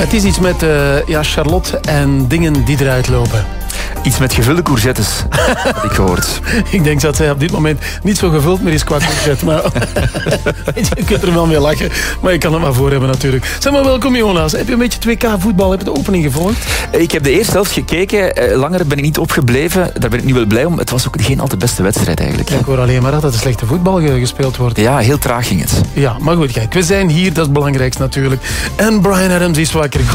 Het is iets met Charlotte en dingen die eruit lopen. Iets met gevulde courgettes, had ik gehoord. Ik denk dat zij op dit moment niet zo gevuld meer is qua courgette. Maar je kunt er wel mee lachen. Maar je kan het maar voor hebben natuurlijk. Zeg maar, welkom Jonas. Heb je een beetje 2K voetbal? Heb je de opening gevolgd? Ik heb de eerste helft gekeken. Langer ben ik niet opgebleven. Daar ben ik nu wel blij om. Het was ook geen al te beste wedstrijd eigenlijk. Ja, ik hoor alleen maar dat er slechte voetbal gespeeld wordt. Ja, heel traag ging het. Ja, maar goed, kijk. We zijn hier. Dat is het belangrijkste natuurlijk. En Bryan Adams is wakker.